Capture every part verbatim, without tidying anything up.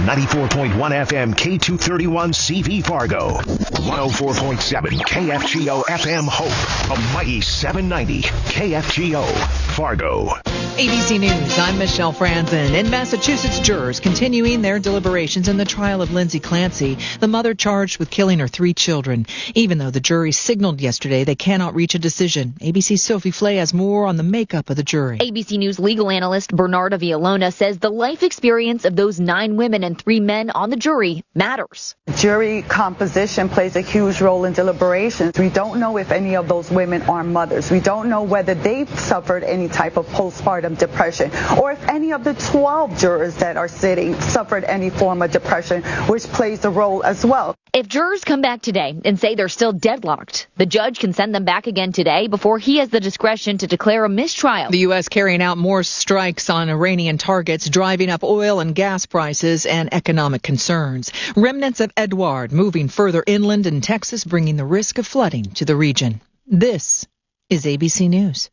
ninety-four point one F M K two thirty-one C V Fargo, one oh four point seven K F G O F M Hope, a mighty seven ninety K F G O Fargo. A B C News, I'm Michelle Franzen. In Massachusetts, jurors continuing their deliberations in the trial of Lindsay Clancy, the mother charged with killing her three children. Even though the jury signaled yesterday they cannot reach a decision. A B C's Sophie Flay has more on the makeup of the jury. A B C News legal analyst Bernarda Villalona says the life experience of those nine women and three men on the jury matters. Jury composition plays a huge role in deliberations. We don't know if any of those women are mothers. We don't know whether they've suffered any type of postpartum depression, or if any of the twelve jurors that are sitting suffered any form of depression, which plays a role as well. If jurors come back today and say they're still deadlocked, the judge can send them back again today before he has the discretion to declare a mistrial. The U S carrying out more strikes on Iranian targets, driving up oil and gas prices and economic concerns. Remnants of Edouard moving further inland in Texas, bringing the risk of flooding to the region. This is A B C News.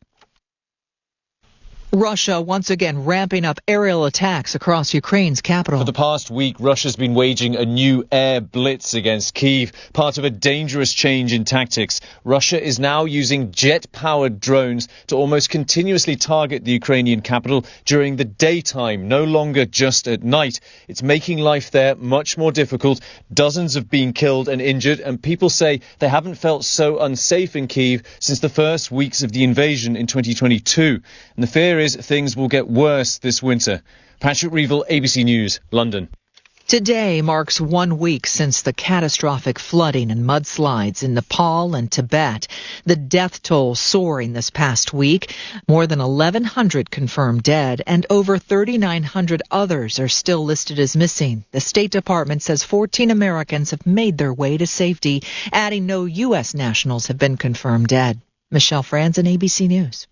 Russia once again ramping up aerial attacks across Ukraine's capital. For the past week, Russia's been waging a new air blitz against Kyiv, part of a dangerous change in tactics. Russia is now using jet-powered drones to almost continuously target the Ukrainian capital during the daytime, no longer just at night. It's making life there much more difficult. Dozens have been killed and injured, and people say they haven't felt so unsafe in Kyiv since the first weeks of the invasion in twenty twenty-two. And the fear is things will get worse this winter. Patrick Reevell, A B C News, London. Today marks one week since the catastrophic flooding and mudslides in Nepal and Tibet. The death toll soaring this past week. More than eleven hundred confirmed dead, and over thirty-nine hundred others are still listed as missing. The State Department says fourteen Americans have made their way to safety, adding no U S nationals have been confirmed dead. Michelle Franzen, A B C News.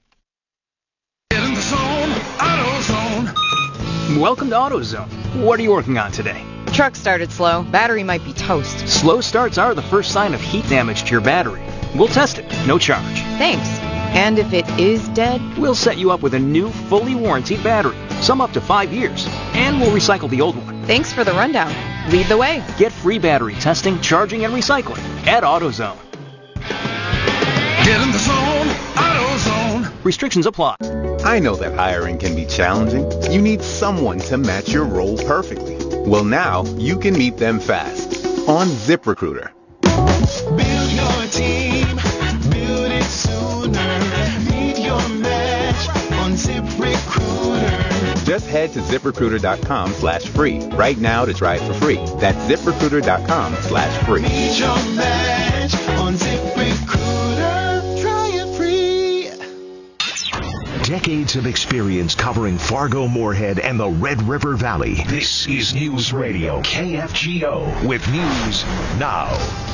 Welcome to AutoZone. What are you working on today? Truck started slow. Battery might be toast. Slow starts are the first sign of heat damage to your battery. We'll test it, no charge. Thanks. And if it is dead? We'll set you up with a new, fully warranted battery, some up to five years. And we'll recycle the old one. Thanks for the rundown. Lead the way. Get free battery testing, charging, and recycling at AutoZone. Get in the zone, AutoZone. Restrictions apply. I know that hiring can be challenging. You need someone to match your role perfectly. Well, now you can meet them fast on ZipRecruiter. Build your team, build it sooner. Meet your match on ZipRecruiter. Just head to ZipRecruiter.com slash free right now to try it for free. That's ZipRecruiter.com slash free. Meet your match on ZipRecruiter. Try it free. Decades of experience covering Fargo, Moorhead, and the Red River Valley. This is News Radio K F G O with news now.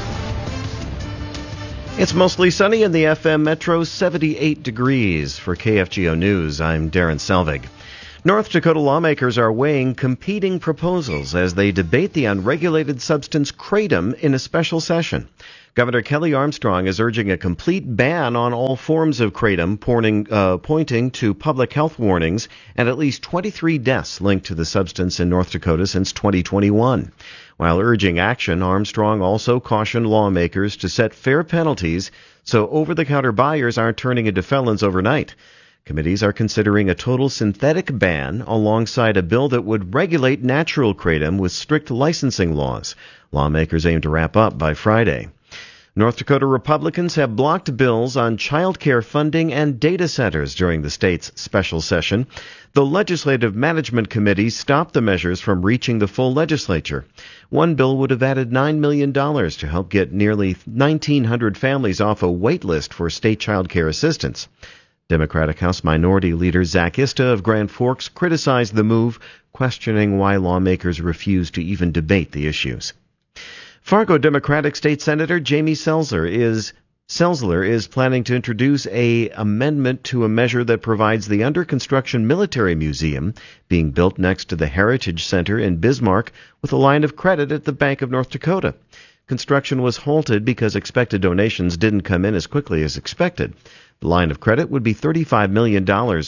It's mostly sunny in the F M Metro, seventy-eight degrees. For K F G O News, I'm Darren Selvig. North Dakota lawmakers are weighing competing proposals as they debate the unregulated substance kratom in a special session. Governor Kelly Armstrong is urging a complete ban on all forms of kratom, pointing, uh, pointing to public health warnings and at least twenty-three deaths linked to the substance in North Dakota since twenty twenty-one. While urging action, Armstrong also cautioned lawmakers to set fair penalties so over-the-counter buyers aren't turning into felons overnight. Committees are considering a total synthetic ban alongside a bill that would regulate natural kratom with strict licensing laws. Lawmakers aim to wrap up by Friday. North Dakota Republicans have blocked bills on child care funding and data centers during the state's special session. The Legislative Management Committee stopped the measures from reaching the full legislature. One bill would have added nine million dollars to help get nearly nineteen hundred families off a wait list for state child care assistance. Democratic House Minority Leader Zach Ista of Grand Forks criticized the move, questioning why lawmakers refuse to even debate the issues. Fargo Democratic State Senator Jamie Selzler is Selzler is planning to introduce a amendment to a measure that provides the under-construction military museum being built next to the Heritage Center in Bismarck with a line of credit at the Bank of North Dakota. Construction was halted because expected donations didn't come in as quickly as expected. The line of credit would be thirty-five million dollars.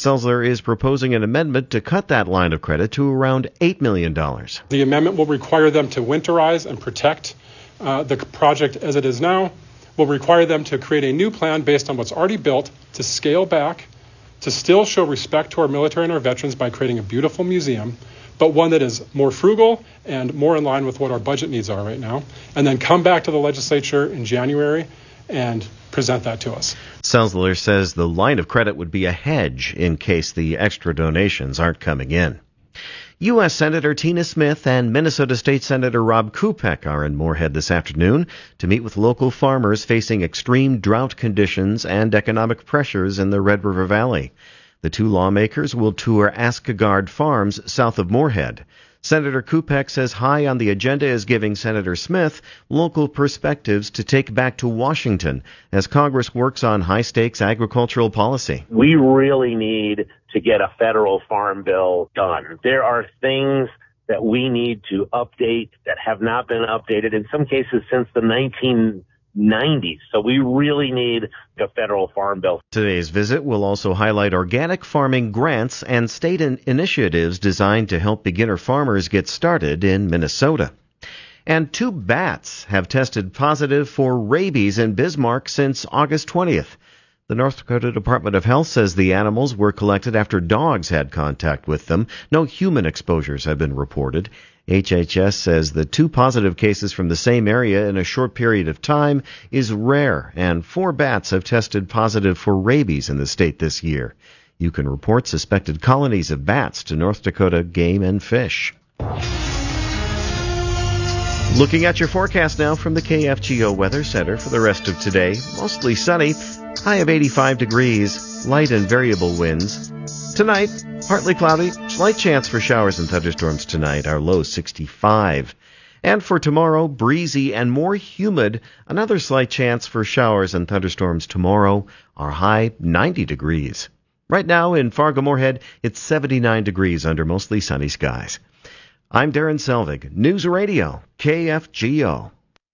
Selzler is proposing an amendment to cut that line of credit to around eight million dollars. The amendment will require them to winterize and protect uh, the project as it is now, will require them to create a new plan based on what's already built, to scale back, to still show respect to our military and our veterans by creating a beautiful museum, but one that is more frugal and more in line with what our budget needs are right now, and then come back to the legislature in January and present that to us. Selzler says the line of credit would be a hedge in case the extra donations aren't coming in. U S. Senator Tina Smith and Minnesota State Senator Rob Kupek are in Moorhead this afternoon to meet with local farmers facing extreme drought conditions and economic pressures in the Red River Valley. The two lawmakers will tour Askegard Farms south of Moorhead. Senator Kupek says high on the agenda is giving Senator Smith local perspectives to take back to Washington as Congress works on high-stakes agricultural policy. We really need to get a federal farm bill done. There are things that we need to update that have not been updated, in some cases since the nineteen nineties. So we really need a federal farm bill. Today's visit will also highlight organic farming grants and state in- initiatives designed to help beginner farmers get started in Minnesota. And two bats have tested positive for rabies in Bismarck since August twentieth. The North Dakota Department of Health says the animals were collected after dogs had contact with them. No human exposures have been reported. H H S says the two positive cases from the same area in a short period of time is rare, and four bats have tested positive for rabies in the state this year. You can report suspected colonies of bats to North Dakota Game and Fish. Looking at your forecast now from the K F G O Weather Center for the rest of today. Mostly sunny, high of eighty-five degrees, light and variable winds. Tonight, partly cloudy, slight chance for showers and thunderstorms tonight, our low sixty-five. And for tomorrow, breezy and more humid, another slight chance for showers and thunderstorms tomorrow, our high ninety degrees. Right now in Fargo-Moorhead, it's seventy-nine degrees under mostly sunny skies. I'm Darren Selvig, News Radio, K F G O.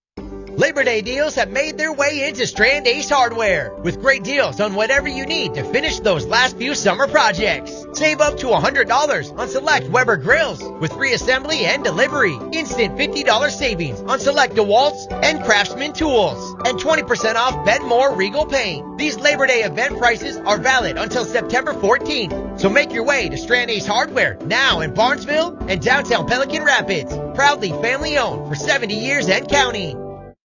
Labor Day deals have made their way into Strand Ace Hardware with great deals on whatever you need to finish those last few summer projects. Save up to one hundred dollars on select Weber grills with free assembly and delivery. Instant fifty dollars savings on select DeWalt's and Craftsman tools. And twenty percent off Benmore Regal paint. These Labor Day event prices are valid until September fourteenth. So make your way to Strand Ace Hardware now in Barnesville and downtown Pelican Rapids. Proudly family owned for seventy years and counting.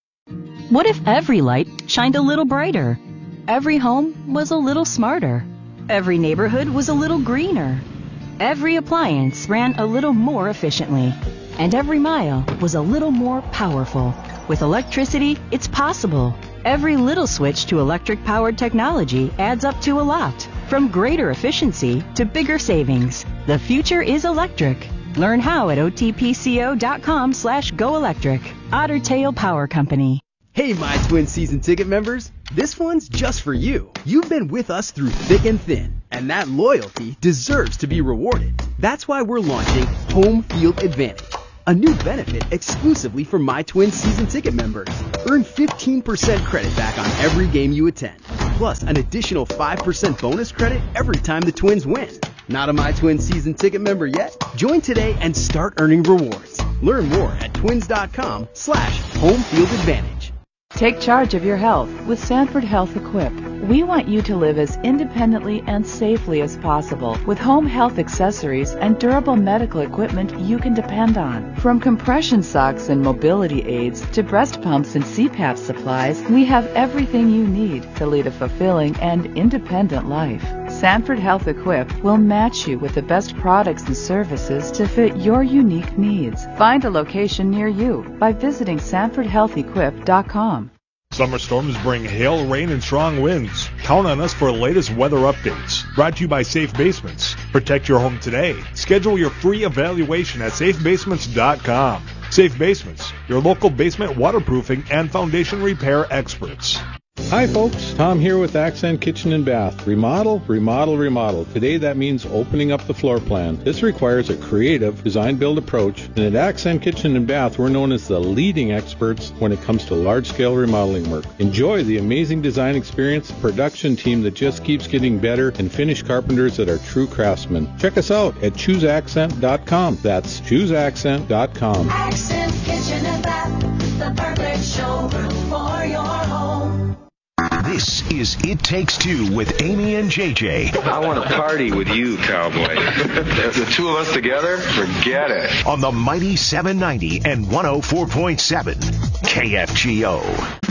What if every light shined a little brighter? Every home was a little smarter. Every neighborhood was a little greener. Every appliance ran a little more efficiently. And every mile was a little more powerful. With electricity, it's possible. Every little switch to electric-powered technology adds up to a lot. From greater efficiency to bigger savings. The future is electric. Learn how at otpco.com slash go electric. Otter Tail Power Company. Hey, My Twin season ticket members, this one's just for you. You've been with us through thick and thin, and that loyalty deserves to be rewarded. That's why we're launching Home Field Advantage, a new benefit exclusively for My Twin season ticket members. Earn fifteen percent credit back on every game you attend, plus an additional five percent bonus credit every time the Twins win. Not a My Twin season ticket member yet? Join today and start earning rewards. Learn more at twins.com slash home field advantage. Take charge of your health with Sanford Health Equip. We want you to live as independently and safely as possible with home health accessories and durable medical equipment you can depend on. From compression socks and mobility aids to breast pumps and C PAP supplies, we have everything you need to lead a fulfilling and independent life. Sanford Health Equip will match you with the best products and services to fit your unique needs. Find a location near you by visiting sanford health equip dot com. Summer storms bring hail, rain, and strong winds. Count on us for the latest weather updates. Brought to you by Safe Basements. Protect your home today. Schedule your free evaluation at safe basements dot com. Safe Basements, your local basement waterproofing and foundation repair experts. Hi folks, Tom here with Accent Kitchen and Bath. Remodel, remodel, remodel. Today that means opening up the floor plan. This requires a creative design-build approach, and at Accent Kitchen and Bath we're known as the leading experts when it comes to large-scale remodeling work. Enjoy the amazing design experience, production team that just keeps getting better, and finished carpenters that are true craftsmen. Check us out at choose accent dot com. That's choose accent dot com. Accent Kitchen and Bath, the perfect showroom for your home. This is It Takes Two with Amy and J J. I want to party with you, cowboy. The two of us together, forget it. On the mighty seven ninety and one oh four point seven K F G O.